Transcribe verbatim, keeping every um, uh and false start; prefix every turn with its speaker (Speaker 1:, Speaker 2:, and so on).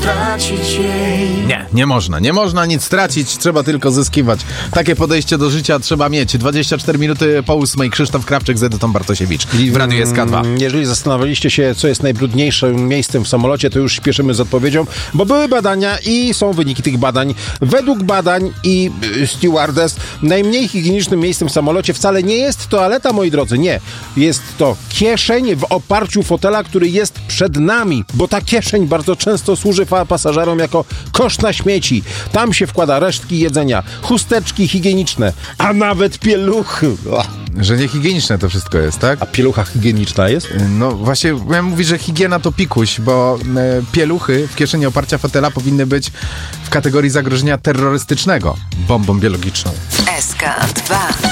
Speaker 1: stracić jej.
Speaker 2: Nie, nie można, nie można nic stracić, trzeba tylko zyskiwać. Takie podejście do życia trzeba mieć. dwadzieścia cztery minuty po ósmej, Krzysztof Krawczyk z Edytą Bartosiewicz w Radiu S K dwa.
Speaker 3: Jeżeli zastanawialiście się, co jest najbrudniejszym miejscem w samolocie, to już śpieszymy z odpowiedzią, bo były badania i są wyniki tych badań. Według badań i y, stewardess najmniej higienicznym miejscem w samolocie wcale nie jest toaleta, moi drodzy, nie. Jest to kieszeń w oparciu fotela, który jest przed nami, bo ta kieszeń bardzo często służy pasażerom jako kosz na śmieci. Tam się wkłada resztki jedzenia, chusteczki higieniczne, a nawet pieluchy. O.
Speaker 2: Że niehigieniczne to wszystko jest, tak?
Speaker 3: A pielucha higieniczna jest?
Speaker 2: No właśnie, miałem mówić, że higiena to pikuś, bo e, pieluchy w kieszeni oparcia fotela powinny być w kategorii zagrożenia terrorystycznego bombą biologiczną.
Speaker 4: S K dwa.